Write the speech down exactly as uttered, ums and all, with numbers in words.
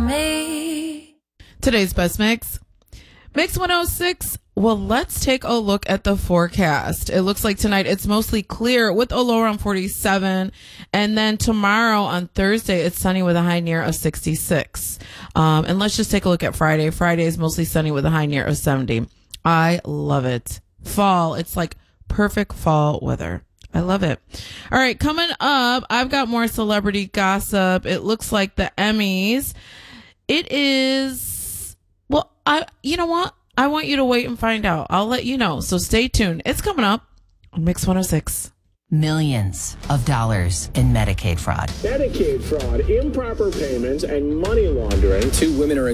me. Today's best mix. Mix one oh six. Well, let's take a look at the forecast. It looks like tonight it's mostly clear with a low around forty-seven. And then tomorrow on Thursday, it's sunny with a high near of sixty-six. Um, and let's just take a look at Friday. Friday is mostly sunny with a high near of seventy. I love it. Fall. It's like perfect fall weather. I love it. All right. Coming up, I've got more celebrity gossip. It looks like the Emmys. It is, well, I, you know what? I want you to wait and find out. I'll let you know. So stay tuned. It's coming up on Mix one oh six. Millions of dollars in Medicaid fraud. Medicaid fraud, improper payments, and money laundering. Two women are